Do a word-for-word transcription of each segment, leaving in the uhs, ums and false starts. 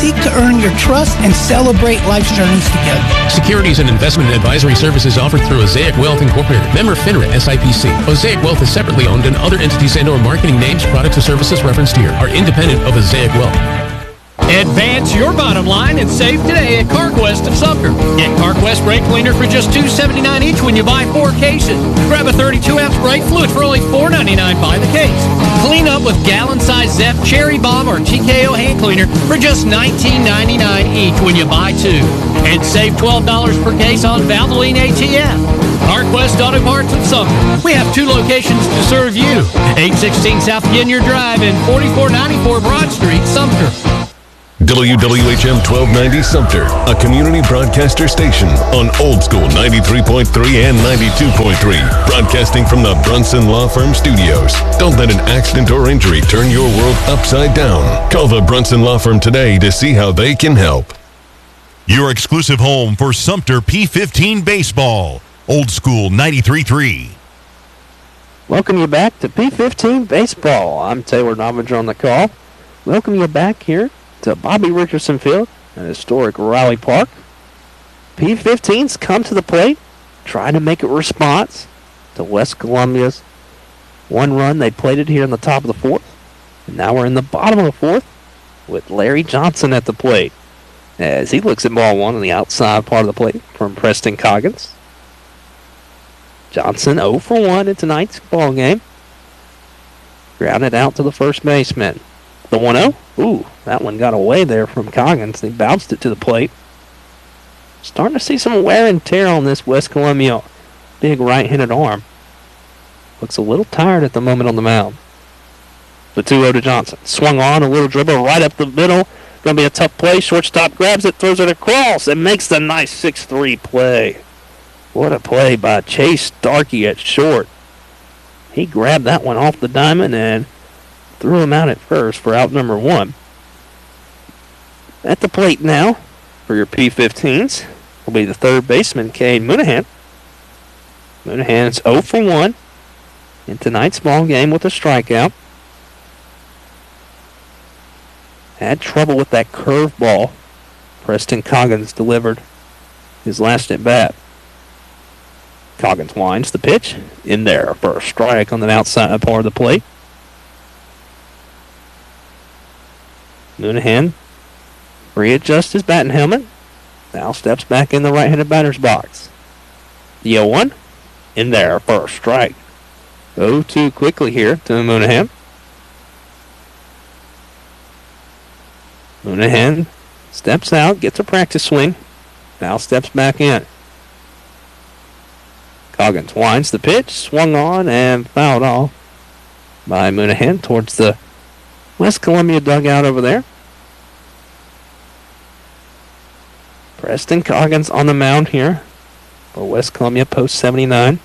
seek to earn your trust and celebrate life's journeys together. Securities and investment advisory services offered through Osaic Wealth Incorporated. Member FINRA S I P C. Osaic Wealth is separately owned, and other entities and or marketing names, products, or services referenced here are independent of Osaic Wealth. Advance your bottom line and save today at CarQuest of Sumter. Get CarQuest brake cleaner for just two dollars and seventy-nine cents each when you buy four cases. Grab a thirty-two ounce brake fluid for only four dollars and ninety-nine cents by the case. Clean up with gallon-sized Zep Cherry Bomb or T K O hand cleaner for just nineteen ninety-nine each when you buy two. And save twelve dollars per case on Valvoline A T F. CarQuest Auto Parts of Sumter. We have two locations to serve you. eight sixteen South Ginyard Drive and forty-four ninety-four Broad Street, Sumter. W W H M twelve ninety Sumter, a community broadcaster station on Old School ninety-three point three and ninety-two point three, broadcasting from the Brunson Law Firm studios. Don't let an accident or injury turn your world upside down. Call the Brunson Law Firm today to see how they can help. Your exclusive home for Sumter P fifteen baseball. Old School ninety-three point three. Welcome you back to P fifteen baseball. I'm Taylor Novinger on the call. Welcome you back here to Bobby Richardson Field at historic Riley Park. P fifteens come to the plate, trying to make a response to West Columbia's one run. They played it here in the top of the fourth. And now we're in the bottom of the fourth with Larry Johnson at the plate as he looks at ball one on the outside part of the plate from Preston Coggins. Johnson oh for one in tonight's ball game. Grounded out to the first baseman. The one oh. Ooh, that one got away there from Coggins. They bounced it to the plate. Starting to see some wear and tear on this West Columbia big right-handed arm. Looks a little tired at the moment on the mound. The two oh to Johnson. Swung on, a little dribble right up the middle. Going to be a tough play. Shortstop grabs it, throws it across, and makes the nice six three play. What a play by Chase Starkey at short. He grabbed that one off the diamond and threw him out at first for out number one. At the plate now for your P fifteens will be the third baseman, Cade Moonahan. Moonahan's oh for one in tonight's ball game with a strikeout. Had trouble with that curveball Preston Coggins delivered his last at bat. Coggins winds the pitch in there for a strike on the outside part of the plate. Moonahan readjusts his batting helmet. Now steps back in the right-handed batter's box. The oh one in there for a strike. oh two quickly here to Moonahan. Moonahan steps out, gets a practice swing. Now steps back in. Coggins winds the pitch, swung on and fouled off by Moonahan towards the West Columbia dugout over there. Preston Coggins on the mound here for West Columbia post seventy-nine.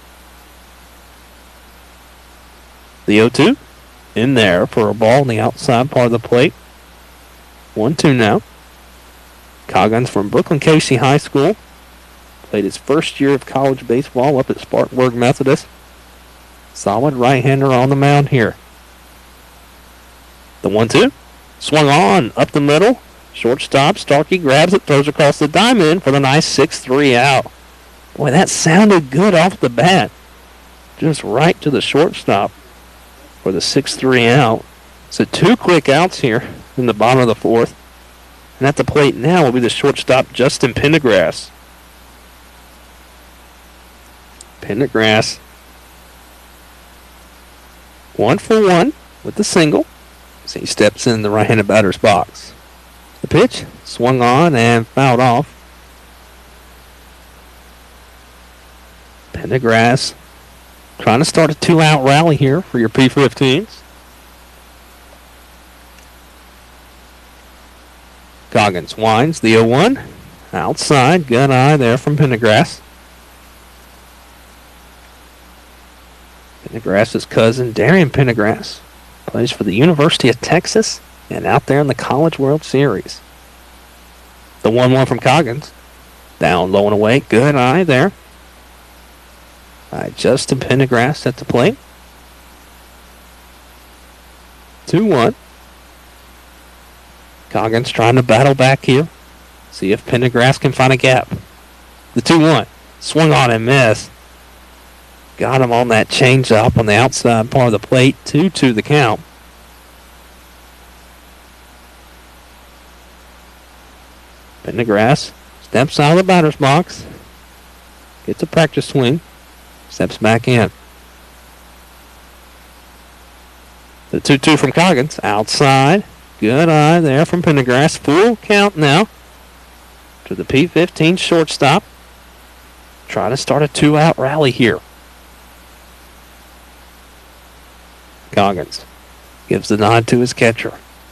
The oh two in there for a ball on the outside part of the plate. one two now. Coggins from Brooklyn Casey High School. Played his first year of college baseball up at Spartanburg Methodist. Solid right-hander on the mound here. The one two. Swung on up the middle. Shortstop, Starkey grabs it, throws across the diamond for the nice six three out. Boy, that sounded good off the bat. Just right to the shortstop for the six three out. So two quick outs here in the bottom of the fourth. And at the plate now will be the shortstop, Justin Pendergrass. Pendergrass, one for one with the single as he steps in the right-handed batter's box. The pitch swung on and fouled off. Pendergrass trying to start a two-out rally here for your P fifteens. Coggins winds the oh one. Outside, good eye there from Pendergrass. Pendergrass's cousin, Darian Pendergrass, plays for the University of Texas and out there in the College World Series. The one one from Coggins. Down low and away. Good eye there. By Justin Pendergrass at the plate. two one. Coggins trying to battle back here. See if Pendergrass can find a gap. The two one. Swung on and missed. Got him on that change-up on the outside part of the plate. two two the count. Pendergrass steps out of the batter's box. Gets a practice swing. Steps back in. The two two from Coggins. Outside. Good eye there from Pendergrass. Full count now to the P fifteen shortstop. Trying to start a two-out rally here. Coggins gives the nod to his catcher.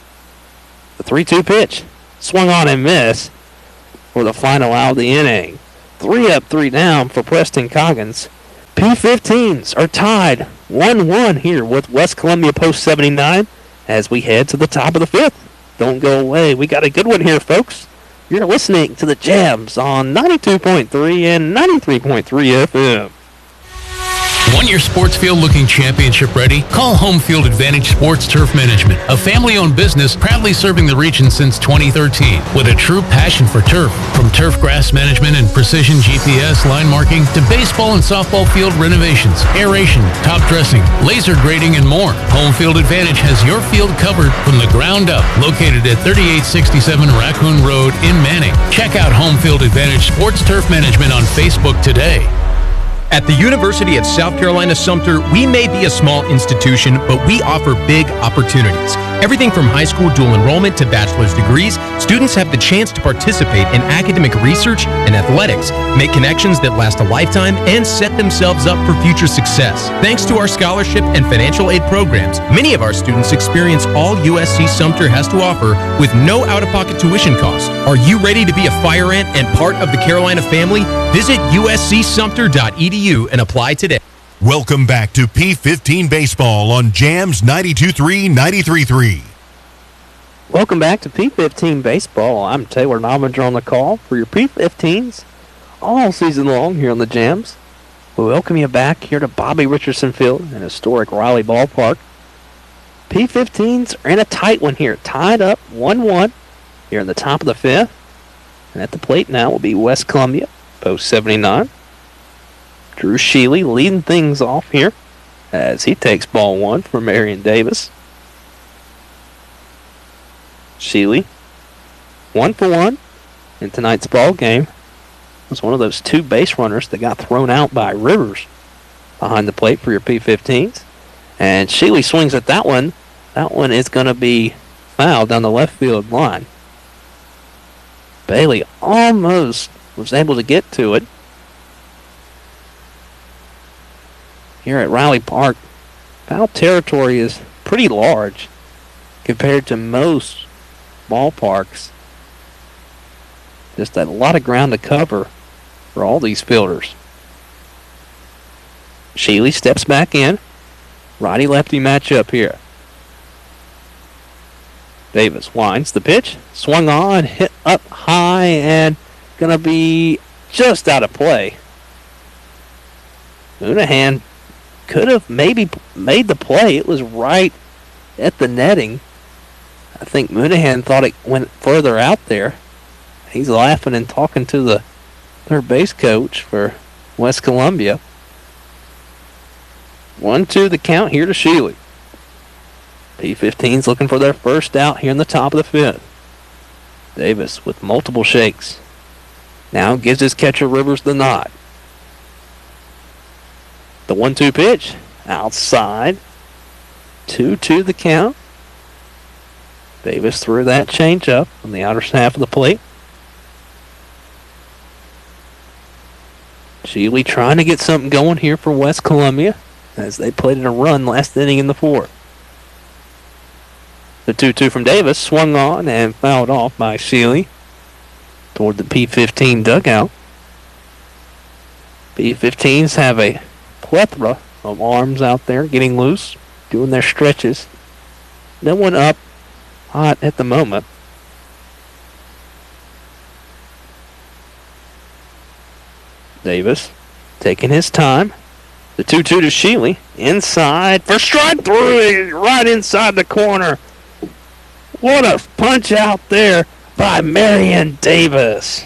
The three two pitch. Swung on and missed for the final out of the inning. Three up, three down for Preston Coggins. P fifteens are tied one one here with West Columbia Post seventy-nine as we head to the top of the fifth. Don't go away. We got a good one here, folks. You're listening to the Jams on ninety-two point three and ninety-three point three F M. Want your sports field looking championship ready? Call Home Field Advantage Sports Turf Management, a family-owned business proudly serving the region since twenty thirteen with a true passion for turf. From turf grass management and precision G P S line marking to baseball and softball field renovations, aeration, top dressing, laser grading, and more, Home Field Advantage has your field covered from the ground up. Located at thirty-eight sixty-seven Raccoon Road in Manning. Check out Home Field Advantage Sports Turf Management on Facebook today. At the University of South Carolina Sumter, we may be a small institution, but we offer big opportunities. Everything from high school dual enrollment to bachelor's degrees, students have the chance to participate in academic research and athletics, make connections that last a lifetime, and set themselves up for future success. Thanks to our scholarship and financial aid programs, many of our students experience all U S C Sumter has to offer with no out-of-pocket tuition costs. Are you ready to be a fire ant and part of the Carolina family? Visit U S C Sumter dot E D U and apply today. Welcome back to P fifteen Baseball on Jams ninety-two point three, ninety-three point three. Welcome back to P fifteen Baseball. I'm Taylor Novinger on the call for your P fifteens all season long here on the Jams. We welcome you back here to Bobby Richardson Field in historic Riley Ballpark. P fifteens are in a tight one here, tied up one one here in the top of the fifth. And at the plate now will be West Columbia, Post seventy-nine. Drew Sheely leading things off here as he takes ball one from Marion Davis. Sheely, one for one in tonight's ball game. Was one of those two base runners that got thrown out by Rivers behind the plate for your P fifteens. And Sheely swings at that one. That one is going to be fouled down the left field line. Bailey almost was able to get to it. Here at Riley Park, foul territory is pretty large compared to most ballparks. Just a lot of ground to cover for all these fielders. Sheely steps back in. Righty-lefty matchup here. Davis winds the pitch. Swung on, hit up high, and gonna be just out of play. Moonahan could have maybe made the play. It was right at the netting. I think Moonahan thought it went further out there. He's laughing and talking to the third base coach for West Columbia. one two the count here to Sheely. P fifteens looking for their first out here in the top of the fifth. Davis with multiple shakes. Now gives his catcher Rivers the nod. The one two pitch. Outside. two two the count. Davis threw that changeup on the outer half of the plate. Sheely trying to get something going here for West Columbia as they played in a run last inning in the fourth. The two two from Davis swung on and fouled off by Sheely toward the P fifteen dugout. P fifteens have a plethora of arms out there getting loose, doing their stretches. No one up hot at the moment. Davis taking his time. The two two to Sheely. Inside for strike three. Right inside the corner. What a punch out there by Marion Davis.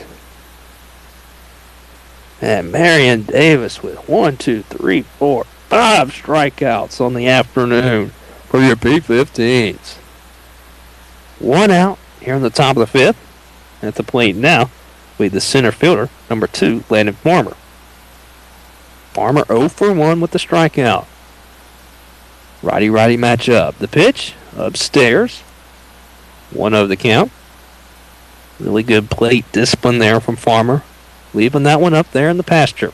And Marion Davis with one, two, three, four, five strikeouts on the afternoon for your P fifteens. One out here in the top of the fifth. At the plate now with the center fielder, number two, Landon Farmer. Farmer oh for one with the strikeout. Righty-righty matchup. The pitch, upstairs. one oh the count. Really good plate discipline there from Farmer. Leaving that one up there in the pasture.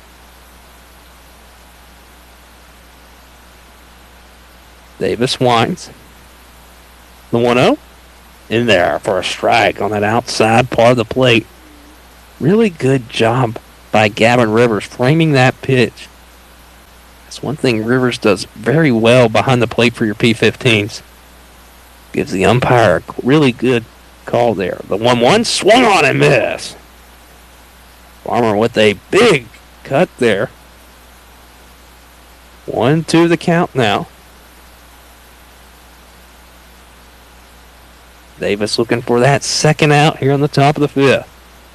Davis winds. The one oh. In there for a strike on that outside part of the plate. Really good job by Gavin Rivers framing that pitch. That's one thing Rivers does very well behind the plate for your P fifteens. Gives the umpire a really good call there. The one one swung on and missed. Farmer with a big cut there. one two the count now. Davis looking for that second out here on the top of the fifth.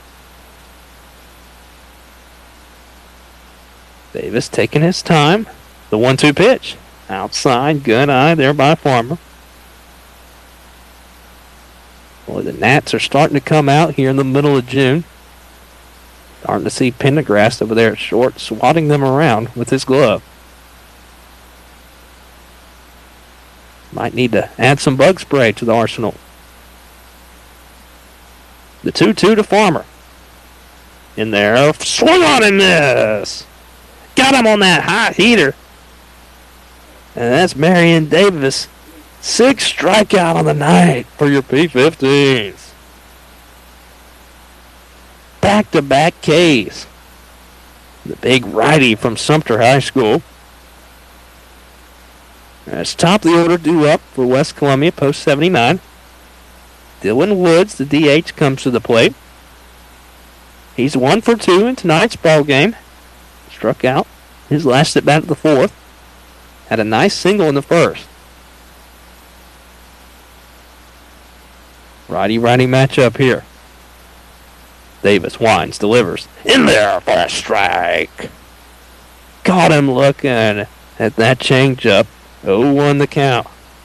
Davis taking his time. The one two pitch. Outside, good eye there by Farmer. Boy, the gnats are starting to come out here in the middle of June. Starting to see Pendergrast over there at short, swatting them around with his glove. Might need to add some bug spray to the arsenal. The two two to Farmer. In there, swung on and miss. Got him on that hot heater. And that's Marion Davis. Six strikeout on the night for your P fifteens. Back-to-back Ks. The big righty from Sumter High School. That's top of the order due up for West Columbia, post seventy-nine. Dylan Woods, the D H, comes to the plate. He's one for two in tonight's ball game. Struck out his last at bat of the fourth. Had a nice single in the first. Righty-righty matchup here. Davis winds, delivers. In there for a strike. Caught him looking at that changeup. oh one the count.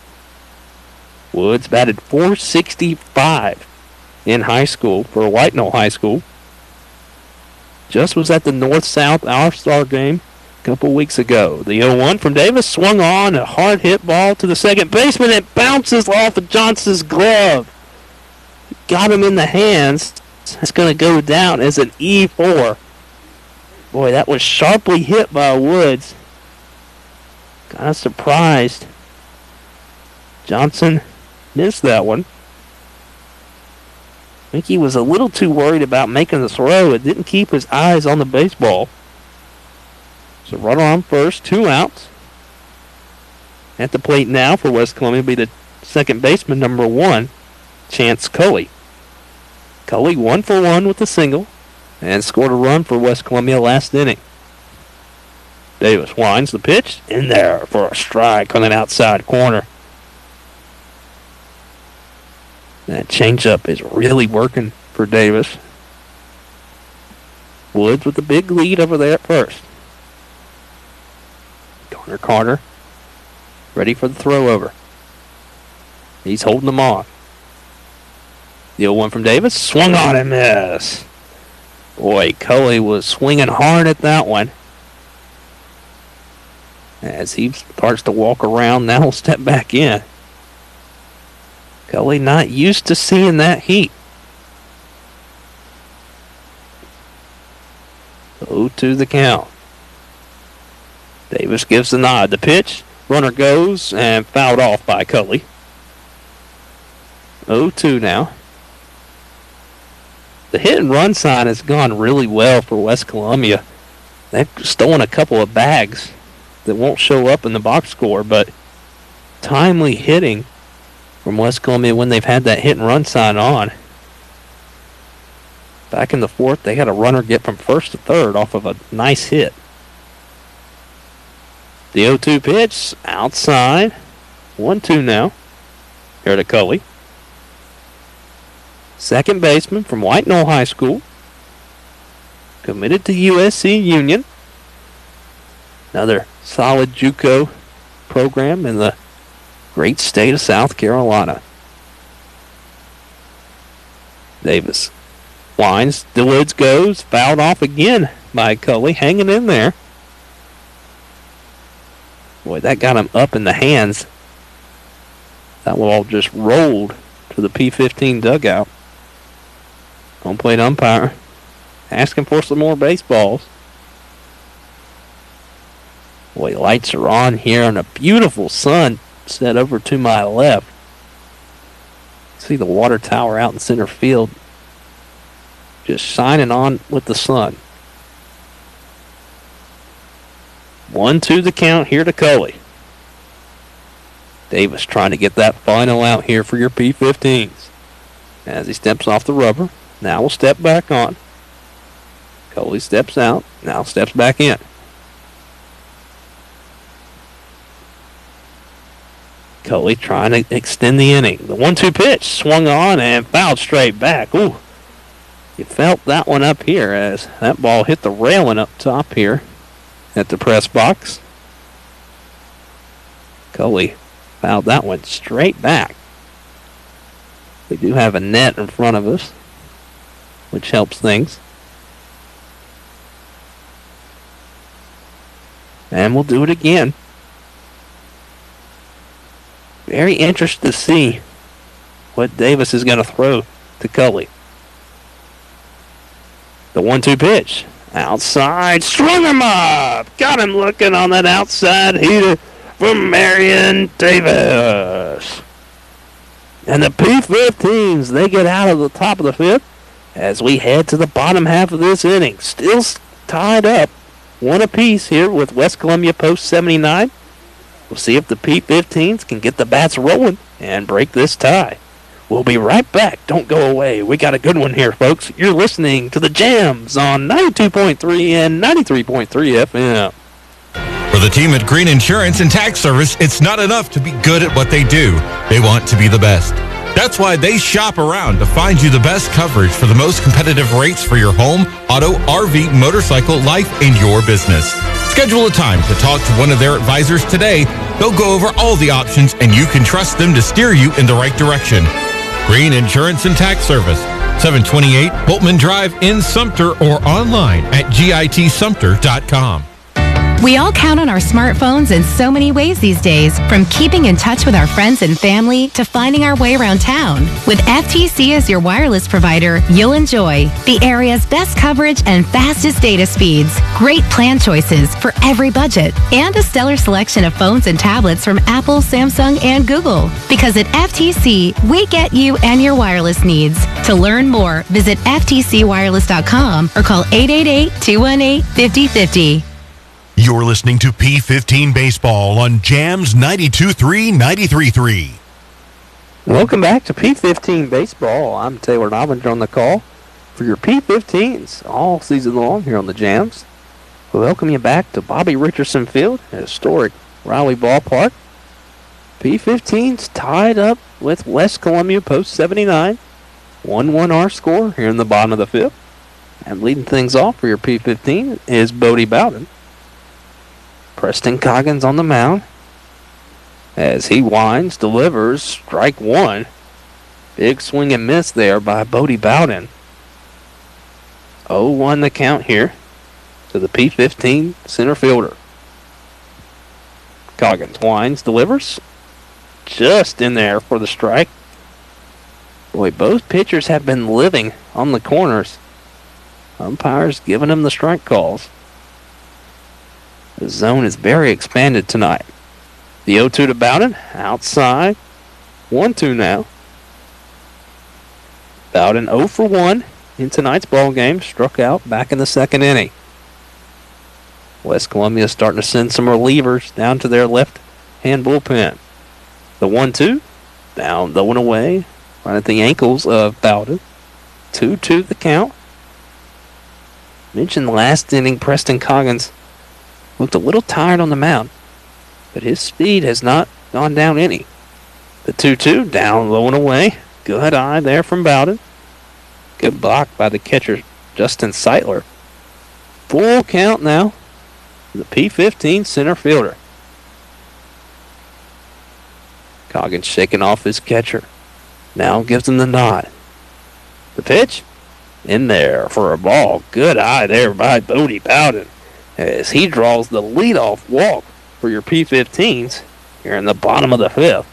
Woods batted four sixty-five in high school for White Knoll High School. Just was at the North-South All-Star game a couple weeks ago. The oh one from Davis swung on, a hard hit ball to the second baseman. It bounces off of Johnson's glove. Got him in the hands. It's going to go down as an E four. Boy, that was sharply hit by Woods. Kind of surprised. Johnson missed that one. I think he was a little too worried about making the throw. It didn't keep his eyes on the baseball. So runner on first, two outs. At the plate now for West Columbia will be the second baseman, number one, Chance Cully. Cully one for one with a single and scored a run for West Columbia last inning. Davis winds the pitch in there for a strike on an outside corner. That changeup is really working for Davis. Woods with the big lead over there at first. Connor Carter ready for the throw over. He's holding them off. The oh one from Davis swung on and missed. Boy, Cully was swinging hard at that one. As he starts to walk around, now he'll step back in. Cully not used to seeing that heat. oh two the count. Davis gives the nod. The pitch, runner goes and fouled off by Cully. oh two now. The hit and run sign has gone really well for West Columbia. They've stolen a couple of bags that won't show up in the box score, but timely hitting from West Columbia when they've had that hit and run sign on. Back in the fourth, they had a runner get from first to third off of a nice hit. The oh two pitch, outside. one two now. Here to Cully. second baseman from White Knoll High School. Committed to U S C Union. Another solid JUCO program in the great state of South Carolina. Davis winds, the woods goes, fouled off again by Cully, hanging in there. Boy, that got him up in the hands. That ball just rolled to the P fifteen dugout. Home plate umpire asking for some more baseballs. Boy, lights are on here and a beautiful sun set over to my left. See the water tower out in center field just shining on with the sun. One, two the count here to Cully. Davis trying to get that final out here for your P fifteens. As he steps off the rubber, now will step back on. Cully steps out, now steps back in. Cully trying to extend the inning. The one two pitch swung on and fouled straight back. Ooh, you felt that one up here as that ball hit the railing up top here at the press box. Cully fouled that one straight back. We do have a net in front of us, which helps things. And we'll do it again. Very interested to see what Davis is going to throw to Cully. The one two pitch. Outside. Swung him up. Got him looking on that outside heater from Marion Davis. And the P fifteens, they get out of the top of the fifth as we head to the bottom half of this inning. Still tied up. One apiece here with West Columbia Post seventy-nine. We'll see if the P fifteens can get the bats rolling and break this tie. We'll be right back. Don't go away. We got a good one here, folks. You're listening to the Jams on ninety-two point three and ninety-three point three F M. For the team at Green Insurance and Tax Service, it's not enough to be good at what they do. They want to be the best. That's why they shop around to find you the best coverage for the most competitive rates for your home, auto, R V, motorcycle, life, and your business. Schedule a time to talk to one of their advisors today. They'll go over all the options, and you can trust them to steer you in the right direction. Green Insurance and Tax Service, seven twenty-eight Boltman Drive in Sumter, or online at git sumter dot com. We all count on our smartphones in so many ways these days, from keeping in touch with our friends and family to finding our way around town. With F T C as your wireless provider, you'll enjoy the area's best coverage and fastest data speeds, great plan choices for every budget, and a stellar selection of phones and tablets from Apple, Samsung, and Google. Because at F T C, we get you and your wireless needs. To learn more, visit F T C wireless dot com or call eight eight eight, two one eight, five oh five oh. You're listening to P fifteen Baseball on Jams ninety-two point three, ninety-three point three. Welcome back to P fifteen Baseball. I'm Taylor Novinger on the call for your P fifteens all season long here on the Jams. We welcome you back to Bobby Richardson Field at historic Raleigh Ballpark. P fifteens tied up with West Columbia Post seventy-nine. one one our score here in the bottom of the fifth. And leading things off for your P fifteen is Bodie Bowden. Preston Coggins on the mound as he winds, delivers, strike one. Big swing and miss there by Bodie Bowden. oh one the count here to the P fifteen center fielder. Coggins winds, delivers, just in there for the strike. Boy, both pitchers have been living on the corners. Umpires giving them the strike calls. The zone is very expanded tonight. The oh two to Bowden, outside. one two now. Bowden oh for one in tonight's ball game, struck out back in the second inning. West Columbia starting to send some relievers down to their left-hand bullpen. The one two, down, the one away, right at the ankles of Bowden. two two the count. Mentioned last inning, Preston Coggins looked a little tired on the mound, but his speed has not gone down any. The two two, down, low and away. Good eye there from Bowden. Good block by the catcher, Justin Seitler. Full count now. The P fifteen center fielder. Coggins shaking off his catcher. Now gives him the nod. The pitch? In there for a ball. Good eye there by Bodie Bowden as he draws the leadoff walk for your P fifteens here in the bottom of the fifth.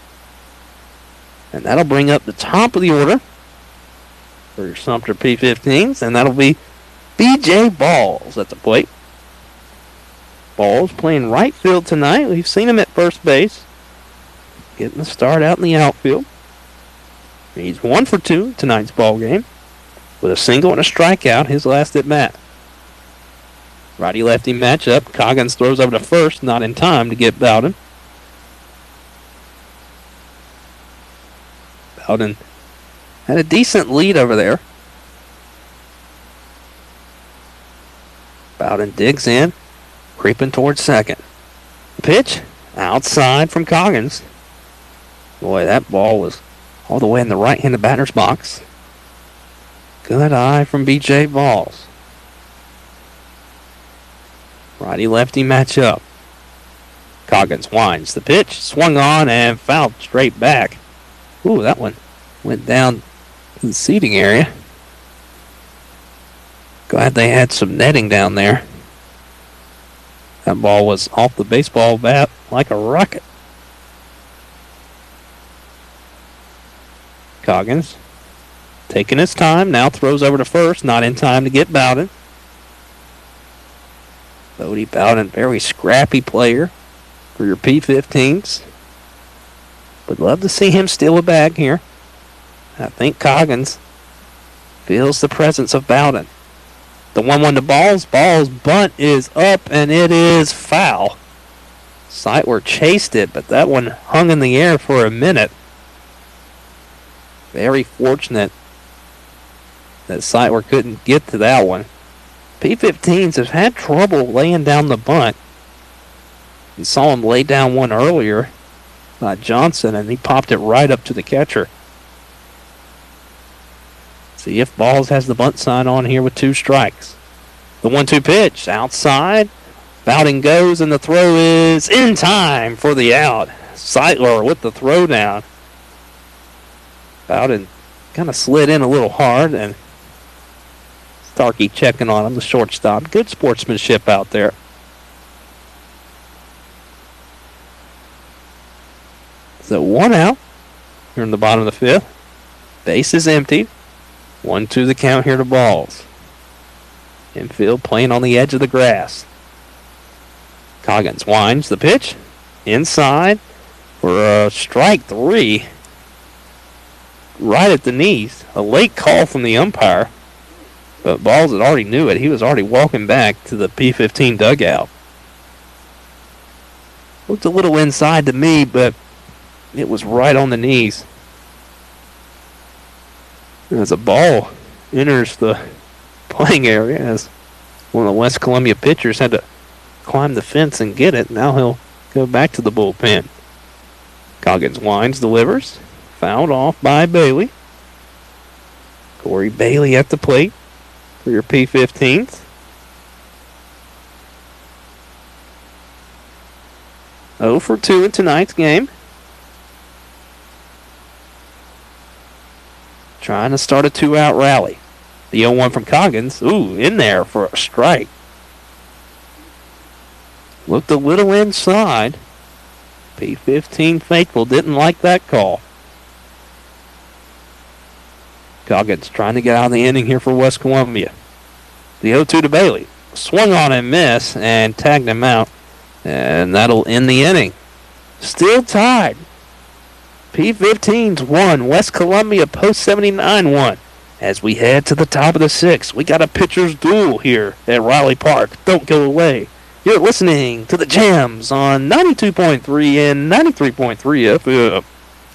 And that'll bring up the top of the order for your Sumter P fifteens, and that'll be B J Balls at the plate. Balls playing right field tonight. We've seen him at first base, getting the start out in the outfield. He's one for two in tonight's ball game with a single and a strikeout his last at bat. Righty-lefty matchup. Coggins throws over to first, not in time to get Bowden. Bowden had a decent lead over there. Bowden digs in, creeping towards second. The pitch outside from Coggins. Boy, that ball was all the way in the right-handed batter's box. Good eye from B J Balls. Righty-lefty matchup. Coggins winds the pitch, swung on and fouled straight back. Ooh, that one went down to the seating area. Glad they had some netting down there. That ball was off the baseball bat like a rocket. Coggins taking his time, now throws over to first, not in time to get Bowden. Bodie Bowden, very scrappy player for your P fifteens. Would love to see him steal a bag here. I think Coggins feels the presence of Bowden. The one one to Balls. Balls bunt is up, and it is foul. Seitler chased it, but that one hung in the air for a minute. Very fortunate that Seitler couldn't get to that one. P fifteens have had trouble laying down the bunt. You saw him lay down one earlier by Johnson, and he popped it right up to the catcher. See if Balls has the bunt sign on here with two strikes. The one two pitch outside. Bowden goes, and the throw is in time for the out. Seitler with the throw down. Bowden kind of slid in a little hard, and Starkey checking on him, the shortstop. Good sportsmanship out there. So one out here in the bottom of the fifth. Base is empty. One two the count here to Balls. Infield playing on the edge of the grass. Coggins winds the pitch. Inside for a strike three. Right at the knees. A late call from the umpire. But Balls had already knew it. He was already walking back to the P fifteen dugout. Looked a little inside to me, but it was right on the knees. As a ball enters the playing area, as one of the West Columbia pitchers had to climb the fence and get it. Now he'll go back to the bullpen. Coggins winds, delivers. Fouled off by Bailey. Corey Bailey at the plate for your P fifteens. oh for two in tonight's game. Trying to start a two-out rally. The oh one from Coggins. Ooh, in there for a strike. Looked a little inside. P fifteen faithful didn't like that call. Coggins trying to get out of the inning here for West Columbia. The oh two to Bailey. Swung on and missed and tagged him out. And that'll end the inning. Still tied. P fifteens won. West Columbia Post seventy-nine won. As we head to the top of the sixth, we got a pitcher's duel here at Riley Park. Don't go away. You're listening to the Jams on ninety-two point three and ninety-three point three F M.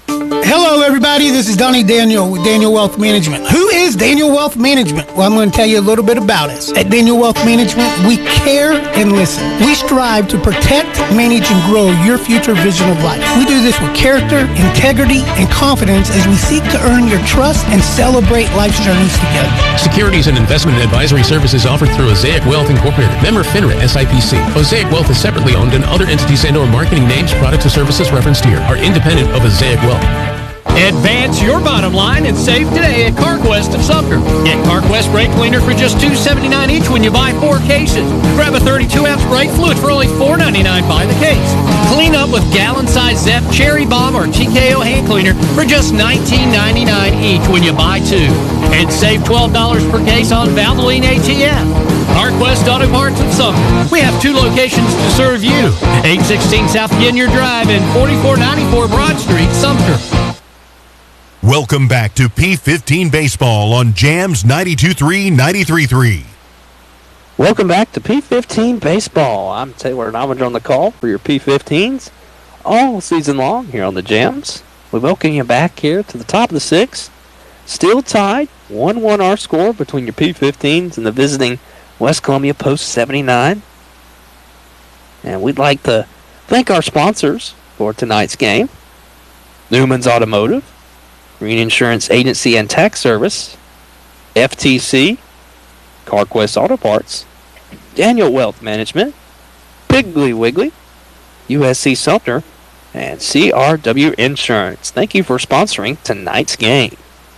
Hello, everybody. This is Donnie Daniel with Daniel Wealth Management. Who is Daniel Wealth Management? Well, I'm going to tell you a little bit about us. At Daniel Wealth Management, we care and listen. We strive to protect, manage, and grow your future vision of life. We do this with character, integrity, and confidence as we seek to earn your trust and celebrate life's journeys together. Securities and investment advisory services offered through Osaic Wealth Incorporated. Member FINRA S I P C. Osaic Wealth is separately owned, and other entities and or marketing names, products, or services referenced here are independent of Osaic Wealth. Advance your bottom line and save today at CarQuest of Sumter. Get CarQuest brake cleaner for just two dollars and seventy-nine cents each when you buy four cases. Grab a thirty-two ounce brake fluid for only four dollars and ninety-nine cents by the case. Clean up with gallon-sized Zep, Cherry Bomb, or T K O hand cleaner for just nineteen ninety-nine each when you buy two. And save twelve dollars per case on Valvoline A T F. CarQuest Auto Parts of Sumter. We have two locations to serve you. eight sixteen South Ginyard Drive and forty-four ninety-four Broad Street, Sumter. Welcome back to P fifteen Baseball on Jams ninety-two point three, ninety-three point three. Welcome back to P fifteen Baseball. I'm Taylor Novinger on the call for your P fifteens all season long here on the Jams. We welcome you back here to the top of the sixth. Still tied, one one our score between your P fifteens and the visiting West Columbia Post seventy-nine. And we'd like to thank our sponsors for tonight's game. Newman's Automotive, Green Insurance Agency and Tax Service, F T C, CarQuest Auto Parts, Daniel Wealth Management, Piggly Wiggly, U S C Sumter, and C R W Insurance. Thank you for sponsoring tonight's game.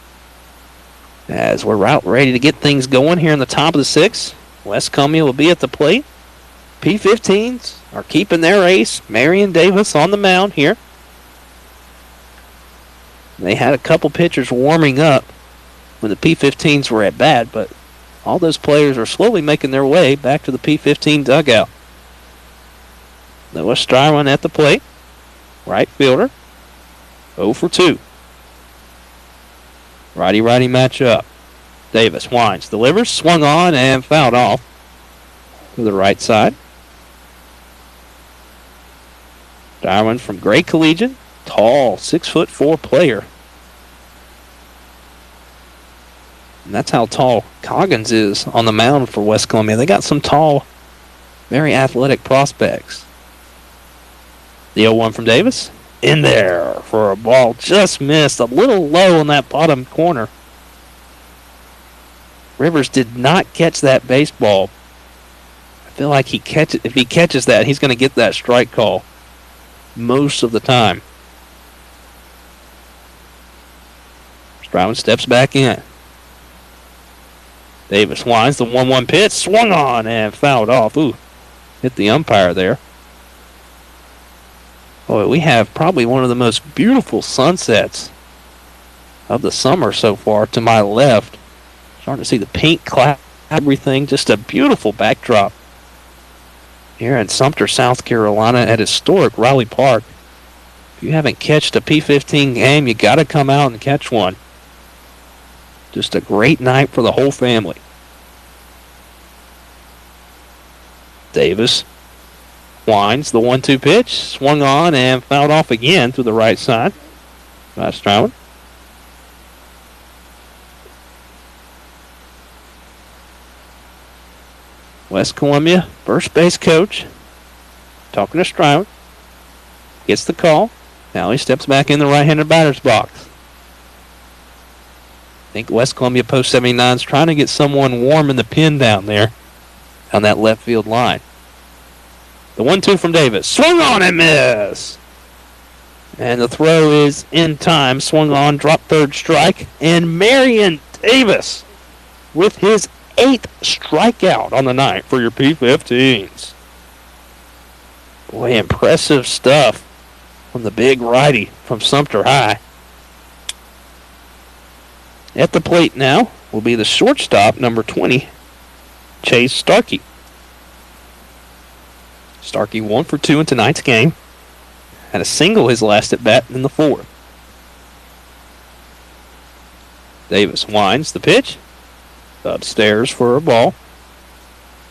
As we're out ready to get things going here in the top of the sixth, West Columbia will be at the plate. P fifteens are keeping their ace, Marion Davis, on the mound here. They had a couple pitchers warming up when the P fifteens were at bat, but all those players are slowly making their way back to the P fifteen dugout. Noah Strywin at the plate, right fielder, oh for two. Righty-righty matchup. Davis winds, delivers, swung on, and fouled off to the right side. Darwin from Gray Collegiate, tall, six foot four player. And that's how tall Coggins is on the mound for West Columbia. They got some tall, very athletic prospects. The oh one from Davis, in there for a ball, just missed, a little low on that bottom corner. Rivers did not catch that baseball. I feel like he catch it, if he catches that, he's going to get that strike call most of the time. Stroud steps back in. Davis winds the one one pitch, swung on and fouled off. Ooh, hit the umpire there. Boy, we have probably one of the most beautiful sunsets of the summer so far to my left. Starting to see the pink cloud, everything, just a beautiful backdrop here in Sumter, South Carolina at historic Riley Park. If you haven't catched a P fifteen game, you got to come out and catch one. Just a great night for the whole family. Davis winds the one two pitch, swung on and fouled off again to the right side by Stroud. West Columbia first base coach talking to Stroud. Gets the call. Now he steps back in the right-handed batter's box. I think West Columbia Post seventy-nine is trying to get someone warm in the pen down there on that left field line. The one two from Davis. Swung on and miss. And the throw is in time. Swung on, dropped third strike. And Marion Davis with his eighth strikeout on the night for your P fifteens. Boy, impressive stuff from the big righty from Sumter High. At the plate now will be the shortstop, number twenty, Chase Starkey. Starkey one for two in tonight's game. Had a single his last at bat in the fourth. Davis winds the pitch. Upstairs for a ball.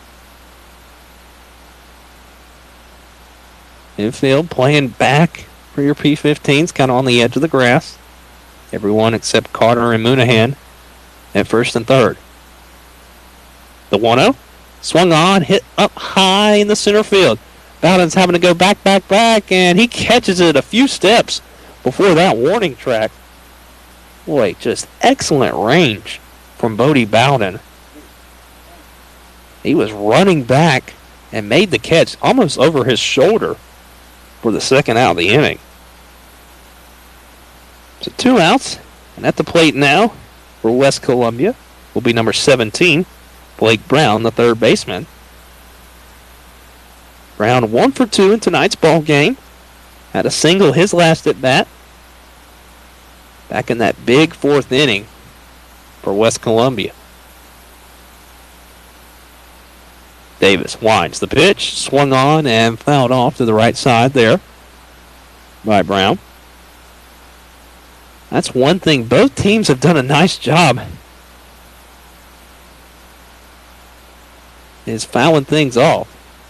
Infield playing back for your P fifteens, kind of on the edge of the grass. Everyone except Carter and Moonahan at first and third. The one oh. Swung on, hit up high in the center field. Bowden's having to go back, back, back, and he catches it a few steps before that warning track. Boy, just excellent range from Bodie Bowden. He was running back and made the catch almost over his shoulder for the second out of the inning. So two outs, and at the plate now for West Columbia will be number seventeen, Blake Brown, the third baseman. Brown one for two in tonight's ball game. Had a single his last at bat. Back in that big fourth inning for West Columbia. Davis winds the pitch, swung on and fouled off to the right side there by Brown. That's one thing. Both teams have done a nice job is fouling things off.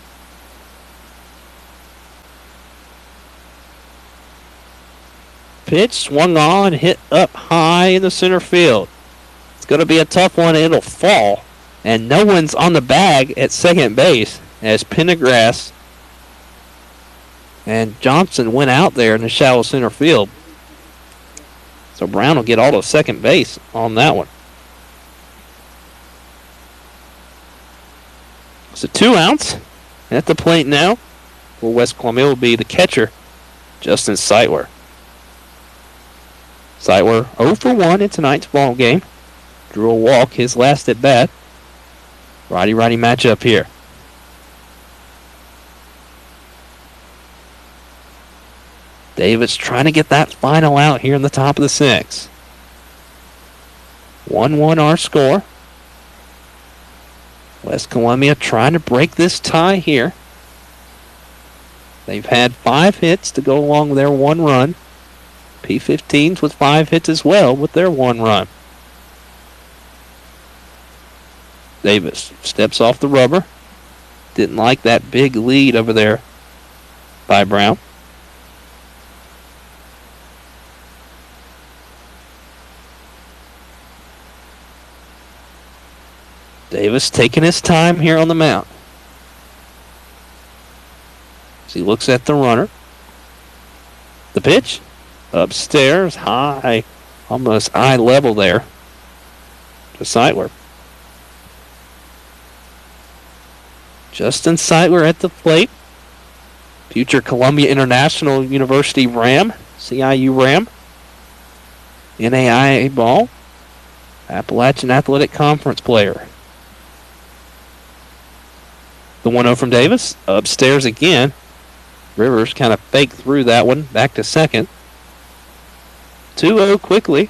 Pitch swung on, hit up high in the center field. It's going to be a tough one. It'll fall. And no one's on the bag at second base as Pendergrass and Johnson went out there in the shallow center field. So Brown will get all of second base on that one. So two outs at the plate now for West Columbia will be the catcher, Justin Seitler. Seitler oh for one in tonight's ball game. Drew a walk his last at bat. Righty-righty matchup here. Davis trying to get that final out here in the top of the sixth. one one our score. West Columbia trying to break this tie here. They've had five hits to go along with their one run. P fifteens with five hits as well with their one run. Davis steps off the rubber. Didn't like that big lead over there by Brown. Davis taking his time here on the mound. As he looks at the runner. The pitch. Upstairs, high, almost eye level there to Seitler. Justin Seitler at the plate. Future Columbia International University Ram, C I U Ram. N A I A ball. Appalachian Athletic Conference player. The one oh from Davis. Upstairs again. Rivers kind of faked through that one. Back to second. two oh quickly.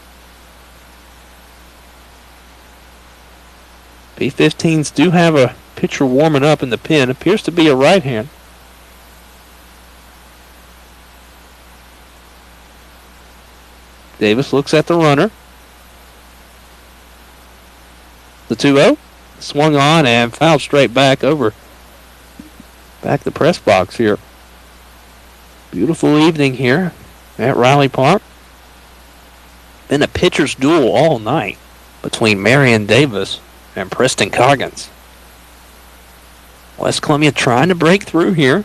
P fifteens do have a pitcher warming up in the pen. Appears to be a right hand. Davis looks at the runner. The two oh. Swung on and fouled straight back over. Back the press box here. Beautiful evening here at Riley Park. Been a pitcher's duel all night between Marion Davis and Preston Coggins. West Columbia trying to break through here.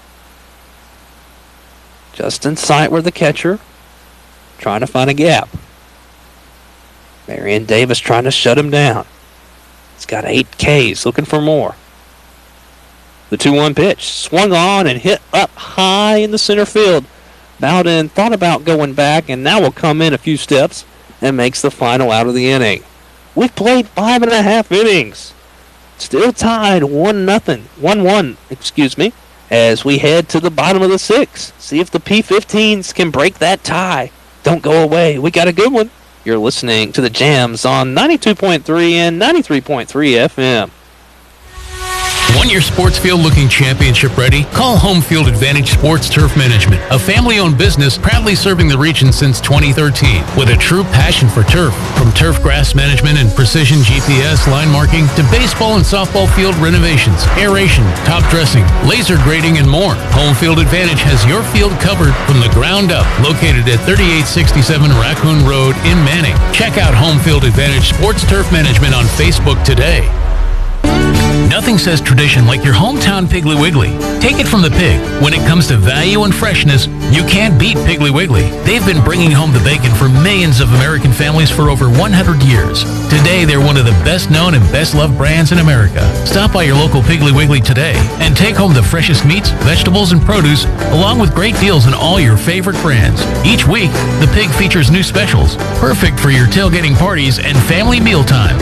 Justin Seitler, the catcher, trying to find a gap. Marion Davis trying to shut him down. He's got eight Ks, looking for more. The two one pitch, swung on and hit up high in the center field. Bowden thought about going back and now will come in a few steps and makes the final out of the inning. We've played five and a half innings. Still tied one nothing, one one, excuse me, as we head to the bottom of the sixth. See if the P fifteens can break that tie. Don't go away. We got a good one. You're listening to the Jams on ninety-two point three and ninety-three point three F M. Want your sports field looking championship ready? Call Home Field Advantage Sports Turf Management, a family-owned business proudly serving the region since twenty thirteen with a true passion for turf. From turf grass management and precision G P S line marking to baseball and softball field renovations, aeration, top dressing, laser grading, and more, Home Field Advantage has your field covered from the ground up. Located at thirty-eight sixty-seven Raccoon Road in Manning. Check out Home Field Advantage Sports Turf Management on Facebook today. Nothing says tradition like your hometown Piggly Wiggly. Take it from the pig. When it comes to value and freshness, you can't beat Piggly Wiggly. They've been bringing home the bacon for millions of American families for over one hundred years. Today, they're one of the best known and best loved brands in America. Stop by your local Piggly Wiggly today and take home the freshest meats, vegetables, and produce, along with great deals on all your favorite brands. Each week, the pig features new specials, perfect for your tailgating parties and family mealtime.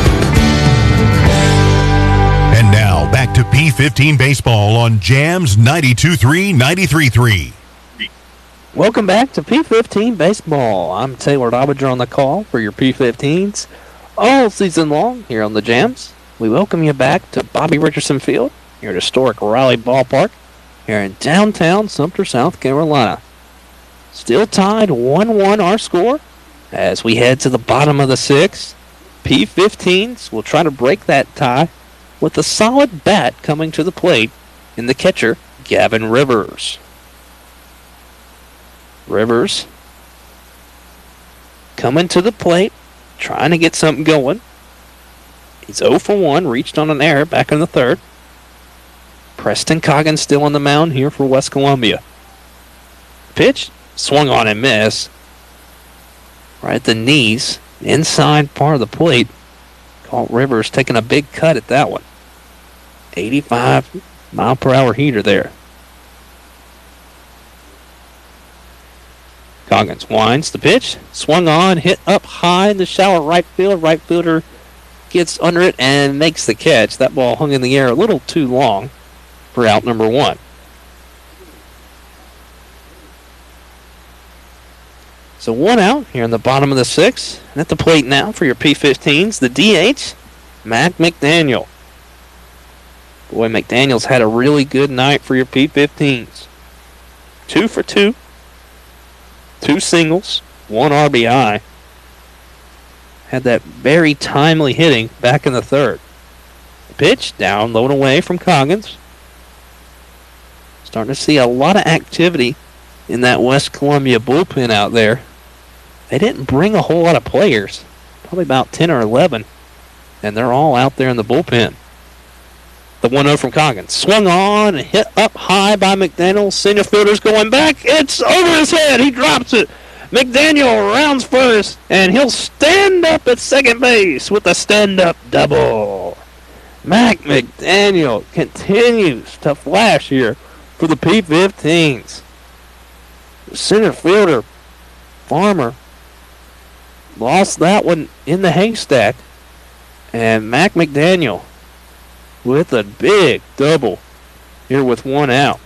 And now, back to P fifteen Baseball on Jams ninety-two point three, ninety-three point three. Welcome back to P fifteen Baseball. I'm Taylor Dobbinger on the call for your P fifteens all season long here on the Jams. We welcome you back to Bobby Richardson Field here at historic Riley Ballpark here in downtown Sumter, South Carolina. Still tied one one our score as we head to the bottom of the sixth. P fifteens will try to break that tie with a solid bat coming to the plate in the catcher, Gavin Rivers. Rivers coming to the plate, trying to get something going. He's oh for one, reached on an error back in the third. Preston Coggins still on the mound here for West Columbia. Pitch, swung on and missed. Right at the knees, inside part of the plate. Caught Rivers taking a big cut at that one. eighty-five mile per hour heater there. Coggins winds the pitch. Swung on, hit up high in the shallow right field. Right fielder gets under it and makes the catch. That ball hung in the air a little too long for out number one. So one out here in the bottom of the sixth. And at the plate now for your P fifteens, the D H, Mac McDaniel. Boy, McDaniel's had a really good night for your P fifteens. Two for two. Two singles, one R B I. Had that very timely hitting back in the third. Pitch down, low and away from Coggins. Starting to see a lot of activity in that West Columbia bullpen out there. They didn't bring a whole lot of players, probably about ten or eleven, and they're all out there in the bullpen. The one oh from Coggins. Swung on and hit up high by McDaniel. Center fielder's going back. It's over his head. He drops it. McDaniel rounds first, and he'll stand up at second base with a stand-up double. Mac McDaniel continues to flash here for the P fifteens. The center fielder, Farmer, lost that one in the haystack. And Mac McDaniel with a big double here with one out.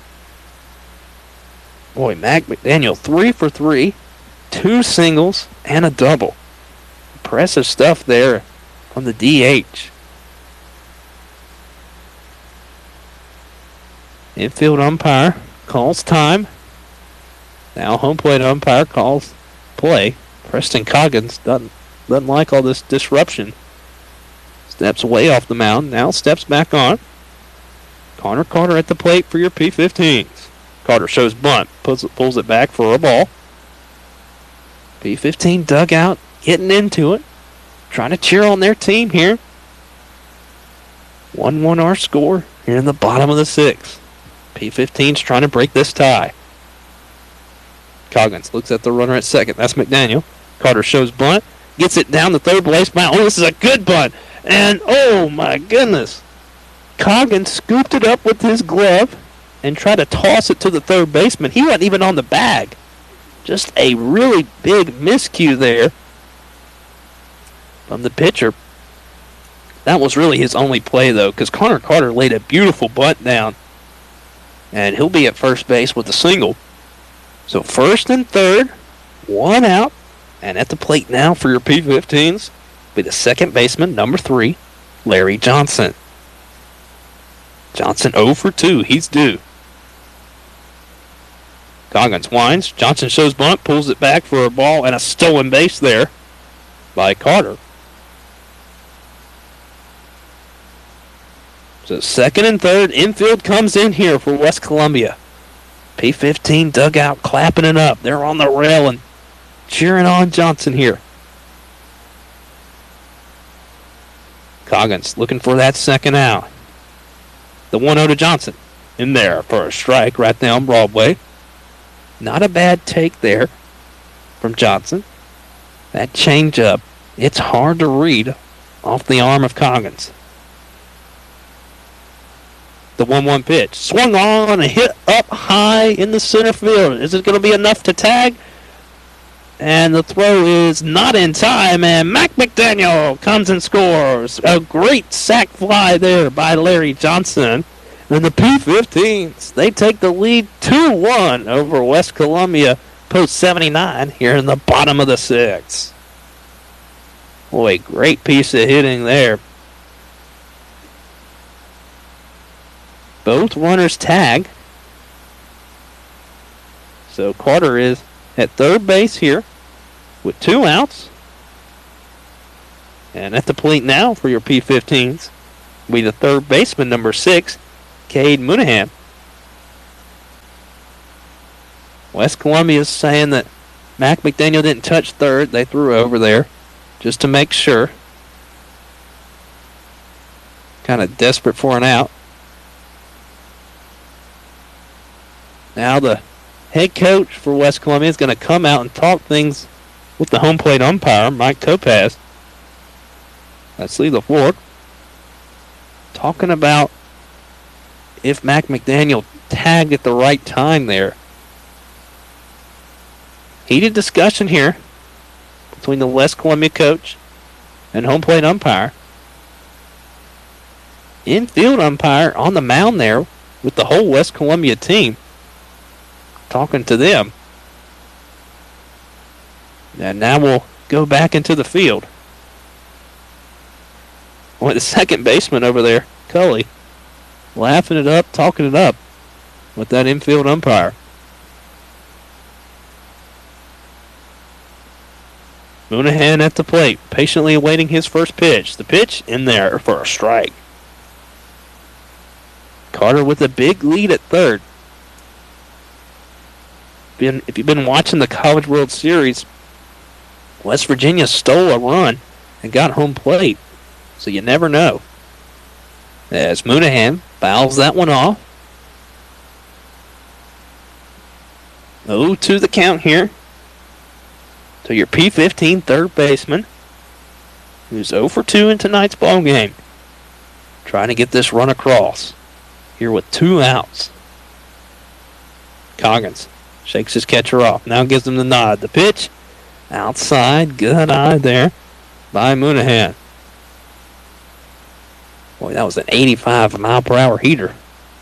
Boy, Mac McDaniel, three for three, two singles, and a double. Impressive stuff there from the D H. Infield umpire calls time. Now home plate umpire calls play. Preston Coggins doesn't, doesn't like all this disruption. Steps way off the mound. Now steps back on. Connor Carter at the plate for your P fifteens. Carter shows bunt. Pulls it, pulls it back for a ball. P fifteen dugout getting into it. Trying to cheer on their team here. one one our score here in the bottom of the sixth. P fifteen's trying to break this tie. Coggins looks at the runner at second. That's McDaniel. Carter shows bunt. Gets it down the third base mound. Oh, this is a good bunt. And, oh, my goodness. Coggins scooped it up with his glove and tried to toss it to the third baseman. He wasn't even on the bag. Just a really big miscue there from the pitcher. That was really his only play, though, because Connor Carter laid a beautiful bunt down. And he'll be at first base with a single. So first and third, one out. And at the plate now for your P fifteens, be the second baseman, number three, Larry Johnson. Johnson oh for two. He's due. Coggins winds. Johnson shows bunt, pulls it back for a ball and a stolen base there by Carter. So second and third. Infield comes in here for West Columbia. P fifteen dugout clapping it up. They're on the rail and cheering on Johnson here. Coggins looking for that second out. The one oh to Johnson. In there for a strike right down Broadway. Not a bad take there from Johnson. That changeup, it's hard to read off the arm of Coggins. The one one pitch. Swung on and hit up high in the center field. Is it going to be enough to tag? And the throw is not in time, and Mac McDaniel comes and scores. A great sac fly there by Larry Johnson. And the P fifteens, they take the lead two one over West Columbia post seventy-nine here in the bottom of the sixth. Boy, great piece of hitting there. Both runners tag. So Carter is at third base here with two outs. And at the plate now for your P fifteens will be the third baseman, number six, Cade Moonaghan. West Columbia is saying that Mac McDaniel didn't touch third. They threw over there just to make sure. Kind of desperate for an out. Now the head coach for West Columbia is going to come out and talk things with the home plate umpire, Mike Topaz. Let's leave the floor. Talking about if Mac McDaniel tagged at the right time there. Heated discussion here between the West Columbia coach and home plate umpire. Infield umpire on the mound there with the whole West Columbia team. Talking to them. And now we'll go back into the field. Well, the second baseman over there, Cully, laughing it up, talking it up with that infield umpire. Moonaghan at the plate, patiently awaiting his first pitch. The pitch in there for a strike. Carter with a big lead at third. Been, if you've been watching the College World Series, West Virginia stole a run and got home plate. So you never know. As Moonaghan fouls that one off. oh two the count here. To your P fifteen third baseman, who's oh for two in tonight's ball game. Trying to get this run across. Here with two outs. Coggins shakes his catcher off. Now gives him the nod. The pitch outside. Good eye there by Moonaghan. Boy, that was an eighty-five mile per hour heater.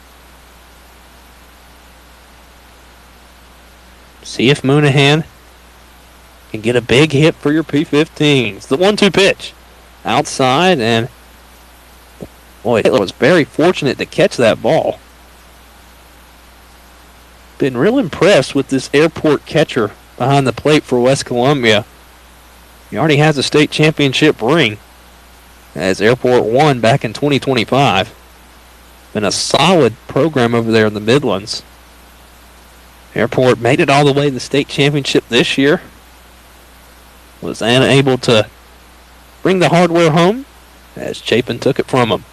See if Moonaghan can get a big hit for your P fifteens. The one two pitch. Outside, and boy, Hitler was very fortunate to catch that ball. Been real impressed with this airport catcher behind the plate for West Columbia. He already has a state championship ring as Airport won back in twenty twenty-five. Been a solid program over there in the Midlands. Airport made it all the way to the state championship this year. Was unable to bring the hardware home as Chapin took it from him.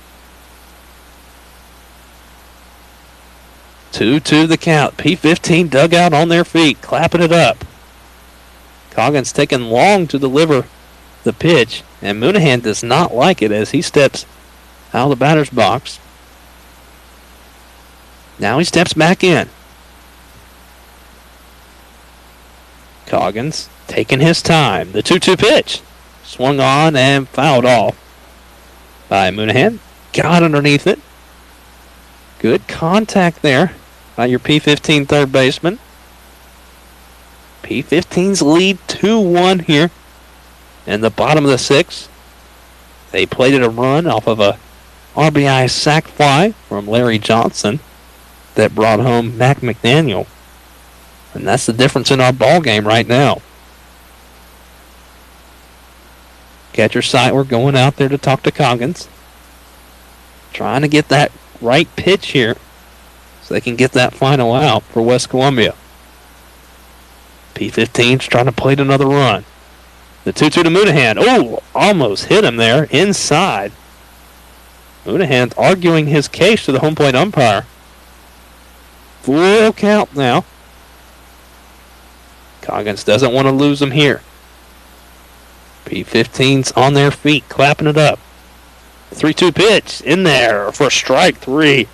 two two the count. P fifteen dugout on their feet, clapping it up. Coggins taking long to deliver the pitch, and Moonaghan does not like it as he steps out of the batter's box. Now he steps back in. Coggins taking his time. The two two pitch. Swung on and fouled off by Moonaghan. Got underneath it. Good contact there by your P fifteen third baseman. P fifteen's lead two one here in the bottom of the sixth. They plated a run off of a R B I sac fly from Larry Johnson that brought home Mac McDaniel. And that's the difference in our ball game right now. Catcher Seitler going out there to talk to Coggins. Trying to get that right pitch here so they can get that final out for West Columbia. P fifteen's trying to plate another run. The two two to Mooneyhand. Oh, almost hit him there inside. Mooneyhand's arguing his case to the home plate umpire. Full count now. Coggins doesn't want to lose him here. P fifteen's on their feet, clapping it up. three two pitch in there for strike three.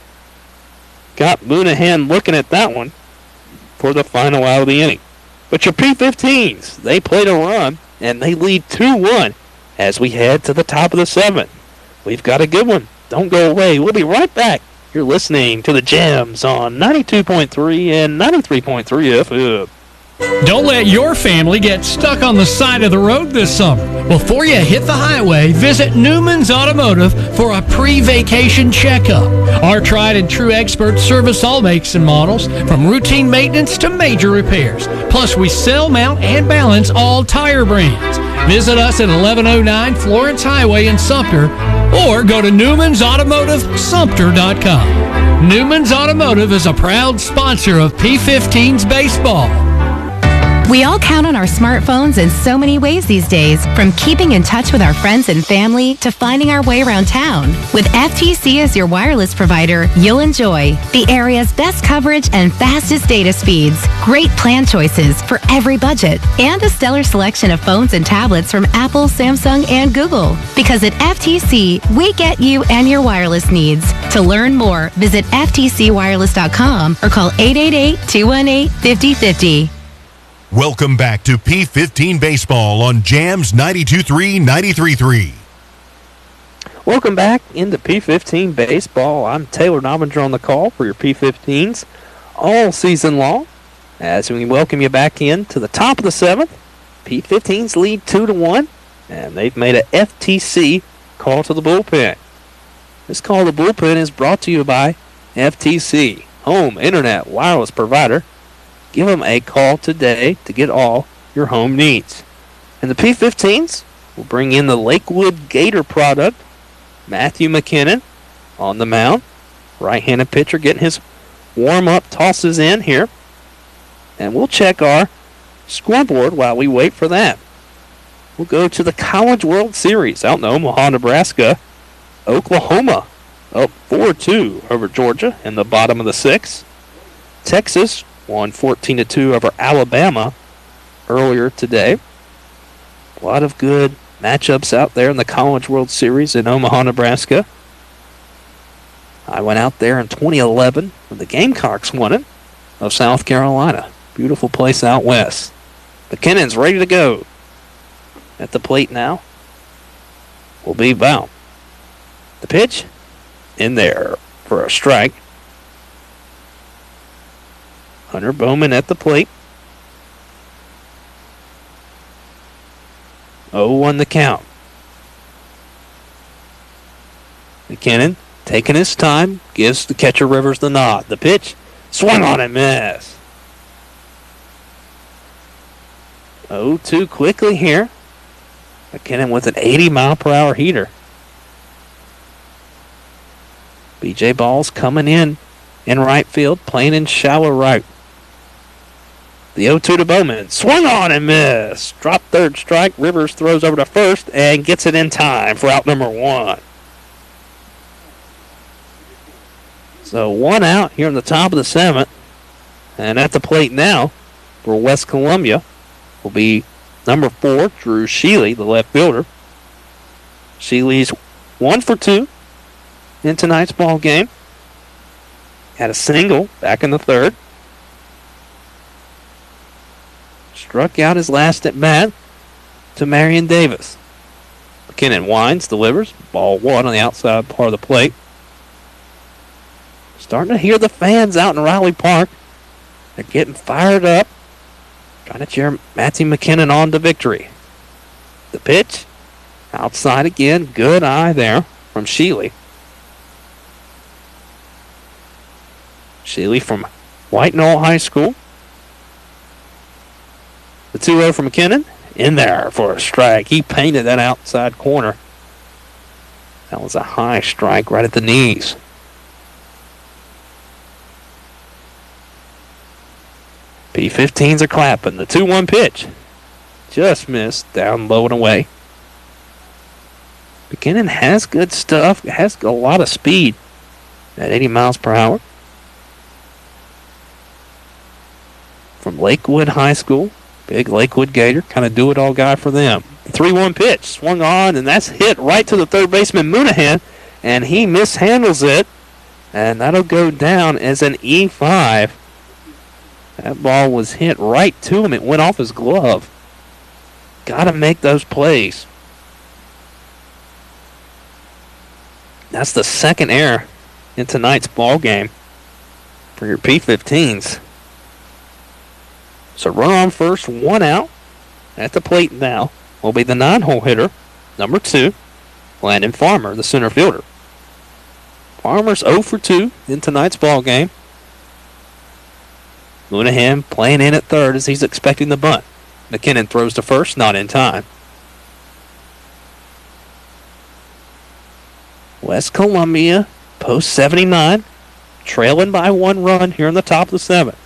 Got Mooneyhand looking at that one for the final out of the inning. But your P fifteens, they played a run, and they lead two one as we head to the top of the seventh. We've got a good one. Don't go away. We'll be right back. You're listening to the Gems on ninety-two point three and ninety-three point three F M. Don't let your family get stuck on the side of the road this summer. Before you hit the highway, visit Newman's Automotive for a pre-vacation checkup. Our tried and true experts service all makes and models, from routine maintenance to major repairs. Plus, we sell, mount, and balance all tire brands. Visit us at eleven oh nine Florence Highway in Sumter, or go to Newmans Automotive Sumter dot com. Newman's Automotive is a proud sponsor of P fifteen's baseball. We all count on our smartphones in so many ways these days, from keeping in touch with our friends and family to finding our way around town. With F T C as your wireless provider, you'll enjoy the area's best coverage and fastest data speeds, great plan choices for every budget, and a stellar selection of phones and tablets from Apple, Samsung, and Google. Because at F T C, we get you and your wireless needs. To learn more, visit F T C wireless dot com or call eight eight eight, two one eight, five oh five oh. Welcome back to P fifteen Baseball on Jams ninety-two point three, ninety-three point three. Welcome back into P fifteen Baseball. I'm Taylor Nobinger on the call for your P fifteens all season long. As we welcome you back in to the top of the seventh, P fifteens lead two to one, and they've made a F T C call to the bullpen. This call to the bullpen is brought to you by F T C, home internet wireless provider. Give them a call today to get all your home needs. And the P fifteens will bring in the Lakewood Gator product. Matthew McKinnon on the mound. Right-handed pitcher getting his warm-up tosses in here. And we'll check our scoreboard while we wait for that. We'll go to the College World Series out in Omaha, Nebraska. Oklahoma up four two over Georgia in the bottom of the sixth. Texas won fourteen to two over Alabama earlier today. A lot of good matchups out there in the College World Series in Omaha, Nebraska. I went out there in twenty eleven when the Gamecocks won it of South Carolina. Beautiful place out west. McKinnon's ready to go. At the plate now will be Val. The pitch in there for a strike. Hunter Bowman at the plate. oh one the count. McKinnon taking his time, gives the catcher Rivers the nod. The pitch, swung on and miss. oh two quickly here. McKinnon with an eighty mile per hour heater. B J Ball's coming in in right field, playing in shallow right. The oh two to Bowman. Swung on and missed. Drop third strike. Rivers throws over to first and gets it in time for out number one. So one out here in the top of the seventh. And at the plate now for West Columbia will be number four, Drew Sheely, the left fielder. Sheely's one for two in tonight's ball game. Had a single back in the third. Struck out his last at bat to Marion Davis. McKinnon winds, delivers. Ball one on the outside part of the plate. Starting to hear the fans out in Riley Park. They're getting fired up. Trying to cheer Matthew McKinnon on to victory. The pitch. Outside again. Good eye there from Sheely. Shealy from White Knoll High School. The two oh from McKinnon. In there for a strike. He painted that outside corner. That was a high strike right at the knees. P fifteens are clapping. The two one pitch. Just missed. Down low and away. McKinnon has good stuff. Has a lot of speed at eighty miles per hour. From Lakewood High School. Big Lakewood Gator. Kind of do-it-all guy for them. three one pitch. Swung on, and that's hit right to the third baseman, Moonahan. And he mishandles it. And that'll go down as an E five. That ball was hit right to him. It went off his glove. Got to make those plays. That's the second error in tonight's ball game for your P fifteens. So run on first, one out. At the plate now will be the nine-hole hitter, number two, Landon Farmer, the center fielder. Farmer's oh for two in tonight's ball game. Moonahan playing in at third as he's expecting the bunt. McKinnon throws to first, not in time. West Columbia, post seventy-nine, trailing by one run here in the top of the seventh.